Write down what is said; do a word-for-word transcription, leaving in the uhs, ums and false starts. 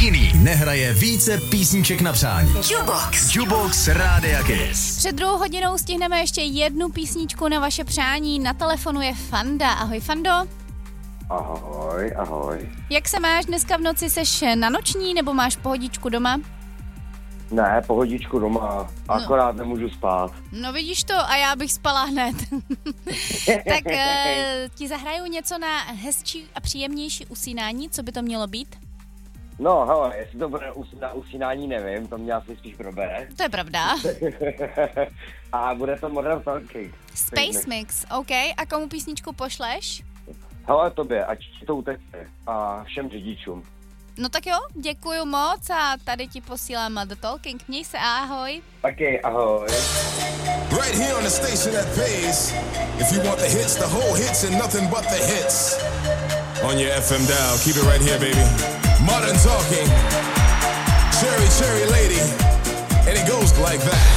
jiný nehraje více písniček na přání. Jukebox. Jukebox Rádia Kiss. Před druhou hodinou stihneme ještě jednu písničku na vaše přání. Na telefonu je Fanda. Ahoj, Fando. Ahoj, ahoj. Jak se máš dneska v noci? Seš na noční nebo máš pohodičku doma? Ne, pohodičku doma, akorát no. Nemůžu spát. No vidíš to, a já bych spala hned. Tak uh, ti zahraju něco na hezčí a příjemnější usínání, co by to mělo být? No hele, jestli to bude na usínání, nevím, to mě asi spíš probere. To je pravda. A bude to Modern Talking. Space Mix, OK. A komu písničku pošleš? Hele, tobě, ať ti to utekne a všem řidičům. No tak jo, děkuju moc a tady ti posílám The Talking. Měj se, ahoj. Taky, ahoj. Right here on the station that pays. If you want the hits, the whole hits and nothing but the hits. On your F M dial, keep it right here, baby. Modern Talking. Cherry, cherry lady. And it goes like that.